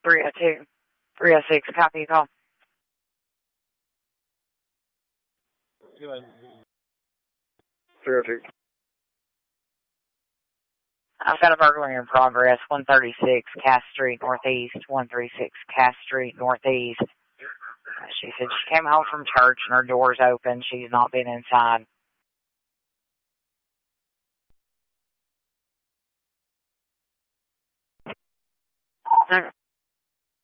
302. 306, copy your call. Go ahead. 302. I've got a burglary in progress, 136 Cass Street Northeast, 136 Cass Street Northeast. She said she came home from church and her door's open. She's not been inside.